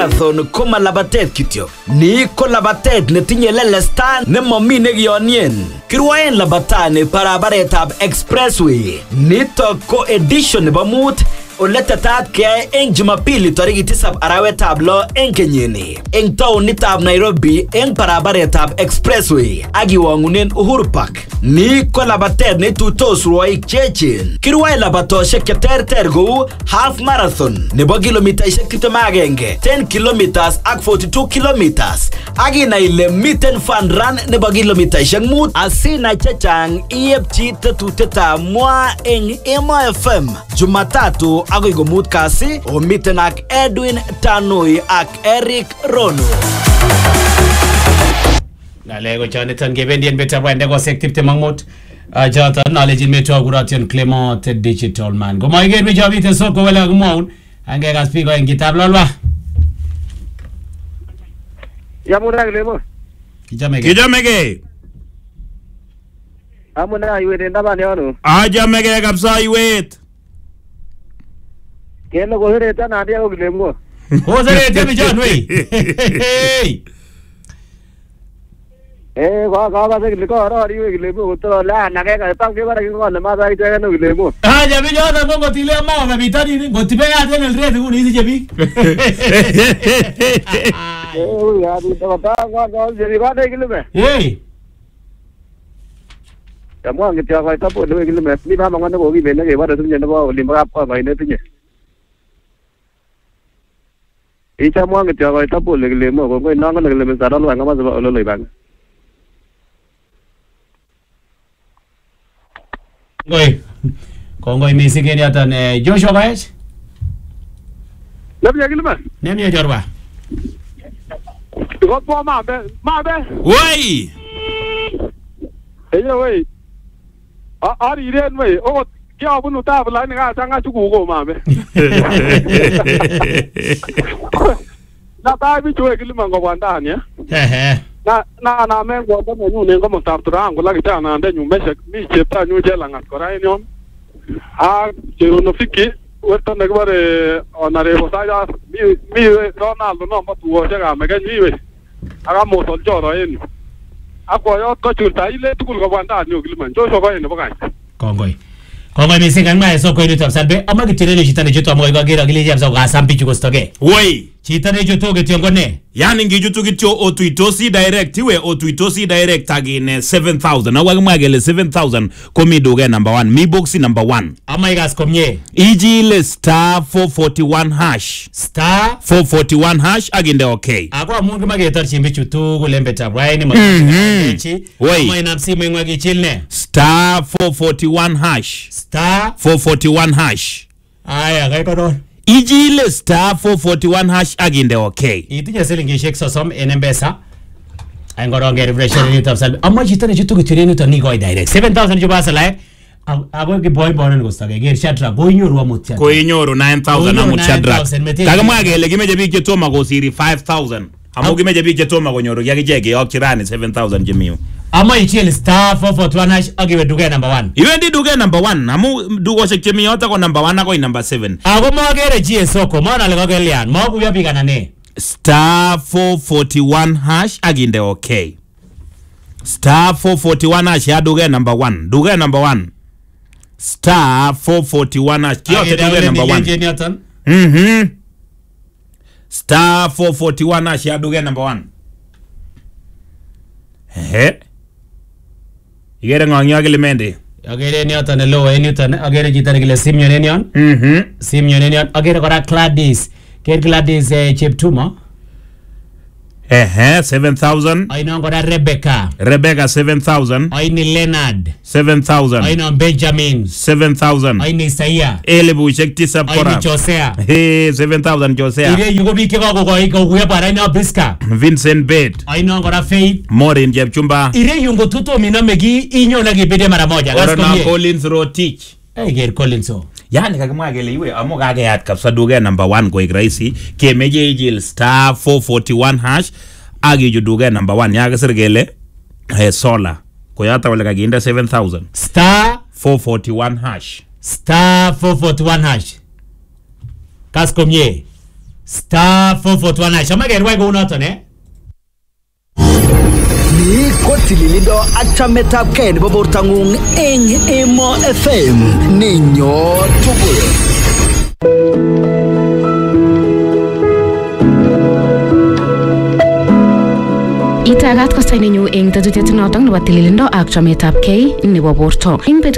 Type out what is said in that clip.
marathon koma labatet kityo. Ni ko labatet netinye lelestan nemami nekionien. Kirwaen labatani barabaretab Expressway. Nitok ko edition nebo mut oletetat keyai eng Jumapili tarikit 7 arawetab 6 eng kenyini eng taonitab Nairobi eng barabaretab Expressway akiwangunen Uhuru Park. Ni ko labatet neituitos rwoik cheechen. Kirwae labatoshek cheterter kou half marathon nebo kilomitaishek 21, 10 kilometers ak 42 kilometers. Akinai ile miten fun run nebo kilomitaishek 5 asinai chechang iepchi tetutetab mwa eng Emo FM Jumatatu agoi komut kasi omiten ak Edwin Tanui ak Eric Rono. Ngalego chanitan gebendien beta wende go sek tipte mangmot jata knowledge meto guration Clement digital man go mai gen me jabite so ko wala gmoun ange gas pi go en kitab lolwa ya mura glemo kijamege amuna iwete ndaba ne ono ajamege kapsa iwet keno go hereta na dia go glemo ko sere te mi jan we ga se liko ro ri we glemo to la na ga ta ke bara ngo na ma sai te no glemo ya mi jana go tile ma ga bitani ni go tipe ya ten el red go ni jebi ya du to ta go je ba de glemo ya mo ngi ta ga ta po de glemo ni ba ma ngo go gi be ne ge ba de tu ne no lim ba pa ba ne tu ne Icha mo ngi ta ga ta po le glemo go no ngo le me sa ro lo nga ma so lo le ba Kongoi missing en yatan Joshua Baez. Lebya gilma. Nemya jorba. Go po ma be. Woi. Eyo wei. Ari ren wei. O kya bunu ta bla ni ga tanga chu go ma be. Na ta bi chu gilma go wanda nya. Na men go ba nyu ne go mo ta tra ngo la ta na de nyu me mi che ta nyu je la ngat ko rai nyom. Che no fiki weta ne gbare onare bo sa ya mi Ronaldo no mo tuo je ga me ga mi we aga mo so joro en ako yo ko chulta ile tukul go wanda nyu gilman jo so go en bo ga Kongoi missing kan mai so ko ni tapsalbe ama gitirele chitane jeto amo ga gira gile jam so ga sampi chuko stoge Woi chitane jeto ge tiongo ne yani ngijutu kityo otuitosi direct iwe otuitosi direct agine 7000 awa mwagele 7000 komi doge number 1 mi boxi number 1 ama igas komye ijile star 441 hash star 441 hash aginde okay akwa mungu magetar chimbi chutu gulembe tabraini Woi. ama inamsi mengwa gichilne star 441 hash star 441 hash aya gaikoron ijile star 441 hash aginde okay itinye silingishek sosom en Mpesa aingoronge refresh ni tapsal amma chitane chitu kitireni to ni go direct 7000 jobasa la abo ke boy bonen go stage ger shatra go inyoru amutya ko inyoru 9000 amutchadra kaga mwagele gimeje bike toma go siri 5000 amu gimeje bike toma go nyoru yagijege yokirani 7000 jimiu ama ichile star 441 hash agiwe duge number 1 iwe ndi duge number 1 amu dugo shekemi yota ko number 1 ako number 7 abo magere GSO ko mana le gogelian magu yabigana ne star 441 hash aginde okay star 441 hash ya duge number 1 star 441 hash kiyote duge number 1 star 441 hash ya duge number 1 igere ngangya gilimende agere ni atan lo en yutan agere jitane gile simyon enion simyon enion agere kora Gladys Gladys Cheptuma 7000 aina kora Rebecca 7000 aina Leonard 7000 aina Benjamin 7000 aina Isaiah elebu shekti sapora aina Josea 7000 Josea ire yugo bike ko kuya para ina Biska Vincent Bet aina kora Faith Morin Jepchumba ire yungo tuto minamegi inyo na gibede mara moja Orana Collins Rotich ger Collins yani kagimwagele iwe amo kageyat kapsa duge number 1 koik rahisi kemeje ijil star 441 hash agi duge number 1 yagasir gele sola koyata wale kaginda 7000 star 441 hash star 441 hash kaskomye star 441 hash ama gerwai ko unoton Ni ko tililindo ak chametabgei nebo bortang'ung eng Emo FM ninyo tugul. Itagat kosta ninyo eng tetutiet notok nebo tililindo ak chametabgei nebo borto.